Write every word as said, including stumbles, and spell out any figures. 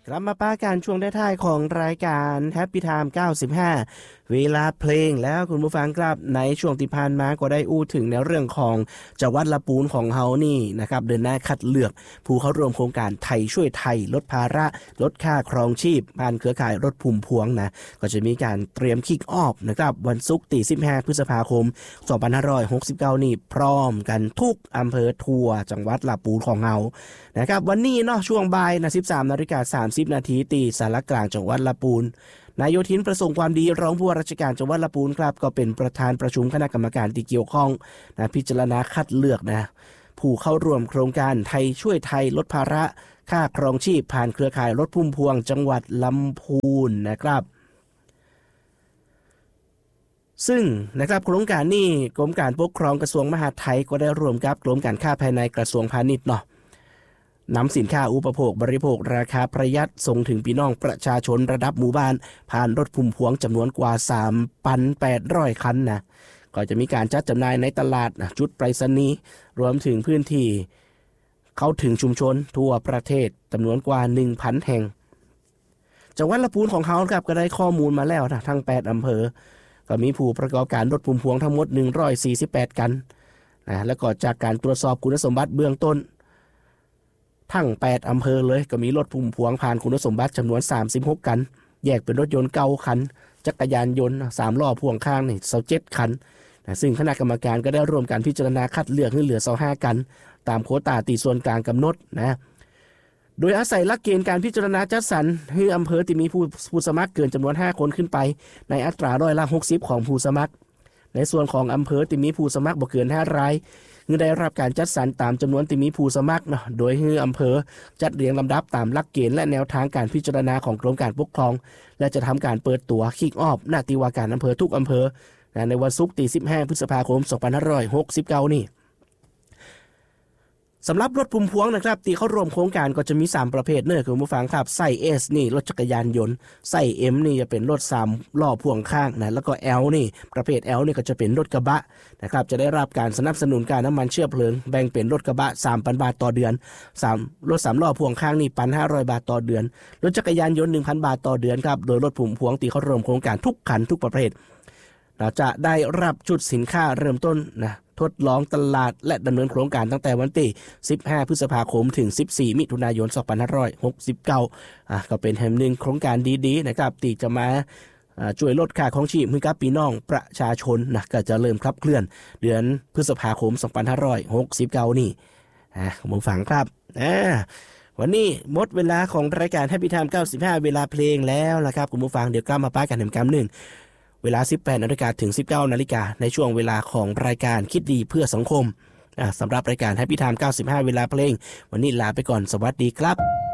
กลับมาป้าการช่วงท้ายๆของรายการ Happy Time เก้าสิบห้าเวลาเพลงแล้วคุณผู้ฟังครับในช่วงที่ผ่านมาก็ได้อู้ถึงในเรื่องของจังหวัดลำพูนของเฮานี่นะครับเดินหน้าคัดเลือกผู้เข้าร่วมโครงการไทยช่วยไทยลดภาระลดค่าครองชีพผ่านเครือข่ายรถพุ่มพวงนะก็จะมีการเตรียมคิกออฟนะครับวันศุกร์ที่สิบห้าพฤษภาคมสองพันห้าร้อยหกสิบเก้านี่พร้อมกันทุกอำเภอทั่วจังหวัดลำพูนของเฮานะครับวันนี้เนาะช่วงบ่ายนะสิบสามนาฬิกาสามสิบนาทีตีสารกลางจังหวัดลำพูนนายโยธินประสงค์ความดีรองผู้ว่าราชการจังหวัดลำพูนครับก็เป็นประธานประชุมคณะกรรมการที่เกี่ยวข้องนะพิจารณาคัดเลือกนะผู้เข้าร่วมโครงการไทยช่วยไทยลดภาระค่าครองชีพผ่านเครือข่ายรถพุ่มพวงจังหวัดลำพูนนะครับซึ่งนะครับโครงการนี้กรมการปกครองกระทรวงมหาดไทยก็ได้ร่วมกับกรมการค้าภายในกระทรวงพาณิชย์เนาะนำสินค้าอุปโภคบริโภคราคาประหยัดส่งถึงพี่น้องประชาชนระดับหมู่บ้านผ่านรถพุ่มพวงจำนวนกว่า สามพันแปดร้อย คันนะก็จะมีการจัดจำหน่ายในตลาดจุดไปรษณีย์รวมถึงพื้นที่เข้าถึงชุมชนทั่วประเทศจำนวนกว่า หนึ่งพัน แห่งจังหวัดลำพูนของเขาครับก็ได้ข้อมูลมาแล้วนะทั้งแปดอำเภอก็มีผู้ประกอบการรถพุ่มพวงทั้งหมดหนึ่งร้อยสี่สิบแปดกันนะแล้วก็จากการตรวจสอบคุณสมบัติเบื้องต้นทั้งแปดอำเภอเลยก็มีรถพุ่มพวงผ่านคุณสมบัติจำนวนสามสิบหกกันแยกเป็นรถยนต์เก้าคันจักรยานยนต์สามล้อพ่วงข้างนี่ยี่สิบเจ็ดคันนะซึ่งคณะกรรมการก็ได้ร่วมกันพิจารณาคัดเลือกให้เหลือยี่สิบห้ากันตามโควตาที่ส่วนกลางกำหนดนะโดยอาศัยหลักเกณฑ์การพิจารณาจัดสรรให้อำเภอที่มีผู้ผู้สมัครเกินจำนวนห้าคนขึ้นไปในอัตราร้อยละหกสิบของผู้สมัครในส่วนของอำเภอที่มีผู้สมัครบ่เกินห้ารายคือได้รับการจัดสรรตามจำนวนที่มีผู้สมัครเนาะโดยให้อำเภอจัดเรียงลำดับตามหลักเกณฑ์และแนวทางการพิจารณาของกรมการปกครองและจะทำการเปิดตัวคิกออฟหน้าที่ว่าการอำเภอทุกอำเภอในวันศุกร์ที่สิบห้าพฤษภาคมสองพันห้าร้อยหกสิบเก้านี่สำหรับรถพุ่มพวงนะครับที่เขารวมโครงการก็จะมีสามประเภทเนอะคุณผู้ฟังครับไส้ S นี่รถจักรยานยนต์ไส้ M นี่จะเป็นรถสามล้อพ่วงข้างนะแล้วก็ L นี่ประเภท L นี่ก็จะเป็นรถกระบะนะครับจะได้รับการสนับสนุนการน้ำมันเชื้อเพลิงแบ่งเป็นรถกระบะ สามพัน บาทต่อเดือนสามรถสามล้อพ่วงข้างนี่ หนึ่งพันห้าร้อย บาทต่อเดือนรถจักรยานยนต์ หนึ่งพัน บาทต่อเดือนครับโดยรถพุ่มพวงที่เขารวมโครงการทุกคันทุกประเภทเราจะได้รับชุดสินค้าเริ่มต้นนะทดลองตลาดและดำเนินโครงการตั้งแต่วันที่สิบห้าพฤษภาคมถึงสิบสี่มิถุนายนสองพันห้าร้อยหกสิบเก้าอ่ะก็เป็นแห่งหนึ่งโครงการดีๆนะครับที่จะมาช่วยลดค่าครองชีพให้กับพี่น้องประชาชนนะก็จะเริ่มขับเคลื่อนเดือนพฤษภาคมสองพันห้าร้อยหกสิบเก้านี่อ่ะคุณผู้ฟังครับอ่าวันนี้หมดเวลาของรายการ Happy Time เก้าสิบห้าเวลาเพลงแล้วนะครับคุณผู้ฟังเดี๋ยวกลับมาป้ากันแห่งกำหนึ่งเวลา สิบแปดนาฬิกา ถึง สิบเก้านาฬิกาในช่วงเวลาของรายการคิดดีเพื่อสังคมสำหรับรายการ Happy Time เก้าสิบห้าเวลาเพลงวันนี้ลาไปก่อนสวัสดีครับ